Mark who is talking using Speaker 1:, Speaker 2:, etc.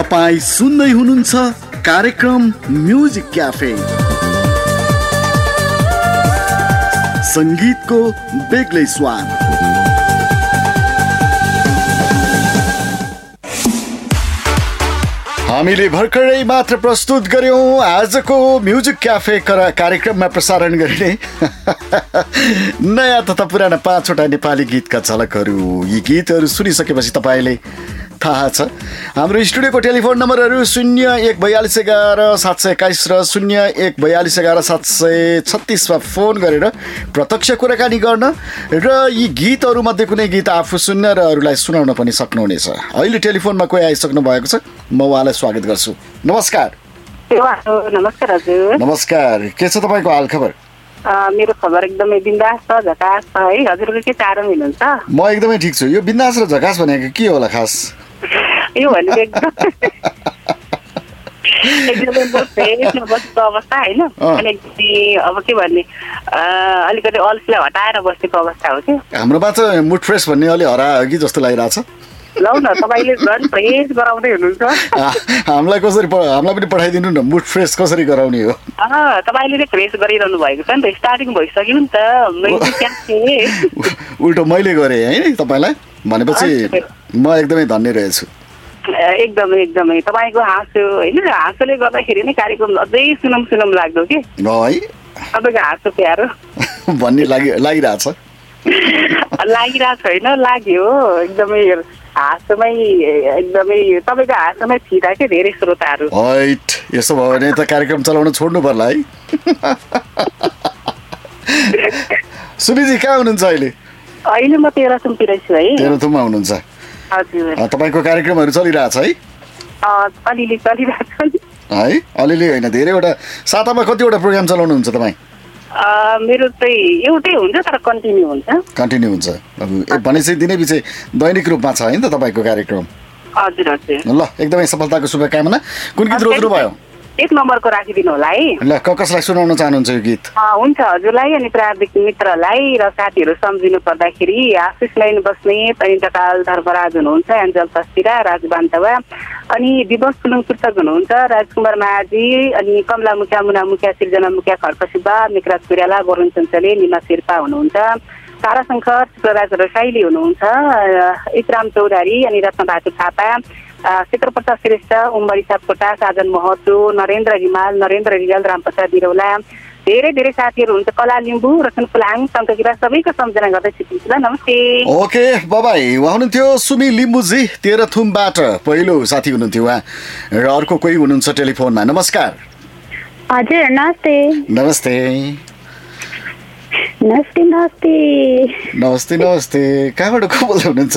Speaker 1: तपाईं सुन्दै हुनुहुन्छ कार्यक्रम म्युजिक क्याफे, संगीतको बेग्लै स्वाद। हामीले भर्खरै मात्र प्रस्तुत गर्यौं आजको म्युजिक क्याफे कार्यक्रममा प्रसारण गरिने नयाँ तथा पुराना 5वटा नेपाली गीतका झलकहरू। यी गीतहरू सुनिसकेपछि तपाईँले थाहा छ हाम्रो स्टुडियोको टेलिफोन नम्बरहरू 0142117721 र 0142117736मा फोन गरेर प्रत्यक्ष कुराकानी गर्न र यी गीतहरूमध्ये कुनै गीत आफू सुन्न र अरूलाई सुनाउन पनि सक्नुहुनेछ। अहिले टेलिफोनमा कोही आइसक्नु भएको छ, म उहाँलाई स्वागत गर्छु। नमस्कार।
Speaker 2: नमस्कार हजुर।
Speaker 1: नमस्कार, के छ तपाईँको हाल खबर?
Speaker 2: मेरो खबर एकदमै बिन्दास छ, झकास छ है। हजुरको के चारो हुनुहुन्छ?
Speaker 1: म एकदमै ठिक छु। यो बिन्दास र झकास भनेको के होला खास?
Speaker 2: यो भनेको एकदमै बसेको अवस्था होइन, अनि अब के भन्ने अलिकति अल्छीलाई हटाएर बसेको अवस्था हो कि।
Speaker 1: हाम्रोमा चाहिँ मुड फ्रेस भन्ने अलि हरायो कि जस्तो लागिरहेछ।
Speaker 2: लौ न, तपाईँले झन् फ्रेस गराउँदै हुनुहुन्छ।
Speaker 1: हामीलाई पनि पठाइदिनु न, मुड फ्रेस कसरी गराउने हो?
Speaker 2: तपाईँले चाहिँ फ्रेस गरिरहनु भएको छ नि त, स्टार्टिङ भइसक्यो नि त।
Speaker 1: उल्टो मैले गरेँ है तपाईँलाई भनेपछि म एकदमै धन्य रहेछु।
Speaker 2: एकदमै तपाईँको हाँसो होइन, हाँसोले गर्दाखेरि नै कार्यक्रम अझै सुनम लाग्दो कि
Speaker 1: है।
Speaker 2: तपाईँको हाँसो प्यारो
Speaker 1: भन्ने लागिरहेछ
Speaker 2: होइन, लाग्यो एकदमै। हाँसोमै एकदमै तपाईँको हाँसोमै फिदा के धेरै श्रोताहरू।
Speaker 1: हैट, यसो भयो भने त कार्यक्रम चलाउन छोड्नु पर्ला है। सुनिजी कहाँ हुनुहुन्छ अहिले?
Speaker 2: अहिले म तेह्रथुमतिर छु है।
Speaker 1: तेह्रथुममा हुनुहुन्छ?
Speaker 2: हजुर।
Speaker 1: तपाईँको कार्यक्रमहरू चलिरहेछ है?
Speaker 2: अलिअलि चलिरहेछ
Speaker 1: है, अलिअलि होइन, धेरैवटा। सातामा कतिवटा प्रोग्राम चलाउनुहुन्छ तपाईँ?
Speaker 2: मेरो चाहिँ एउटै हुन्छ तर कन्टिन्यू हुन्छ।
Speaker 1: कन्टिन्यू हुन्छ भनेपछि दिनै पछि दैनिक रूपमा छ है त तपाईँको कार्यक्रम?
Speaker 2: हजुर हजुर।
Speaker 1: ल, एकदमै सफलताको शुभकामना। कुन गीत रोज्नु भयो?
Speaker 2: 1 नम्बरको राखिदिनु होला है।
Speaker 1: ल, कसलाई सुनाउन चाहनुहुन्छ यो गीत?
Speaker 2: हुन्छ, हजुरलाई अनि प्राविधिक मित्रलाई र साथीहरू सम्झिनु पर्दाखेरि आशिष लाइन बस्नेत अनि डकाल धर्मराज हुनुहुन्छ, एन्जल तस्तिरा, राज बान्तवा अनि दिवस फुलुङ पुस्तक हुनुहुन्छ, राजकुमार माझी अनि कमला मुखिया, मुना मुखिया, सृजना मुखिया, खड्क सुब्बा, मेकराज कुर्याला, वरुण चञ्चले, निमा शेर्पा हुनुहुन्छ, ताराशङ्कर शिवराज रसाइली हुनुहुन्छ, इकराम चौधरी अनि रत्नबहादुर थापा, क्षेत्रप्रसाद श्रेष्ठ, उम्बरी सापकोटा, साजन महतो, नरेन्द्र रिमाल, नरेन्द्र रिजाल, रामप्रसाद बिरौला, धेरै साथीहरू हुन्छ, कला लिम्बू, रसन फुलाङ, शङ्ककिरा, सबैको सम्झना गर्दै सिकिन्छु ल। नमस्ते।
Speaker 1: Okay, bye-bye. उहाँ हुनुहुन्थ्यो सुमी लिम्बूजी, तेह्रथुमबाट पहिलो साथी हुनुहुन्थ्यो उहाँ, र अर्को कोही हुनुहुन्छ टेलिफोनमा। नमस्कार।
Speaker 3: हजुर, नमस्ते।
Speaker 1: नमस्ते।
Speaker 3: नमस्ते नमस्ते।
Speaker 1: नमस्ते नमस्ते। कहाँबाट को बोल्दै हुनुहुन्छ?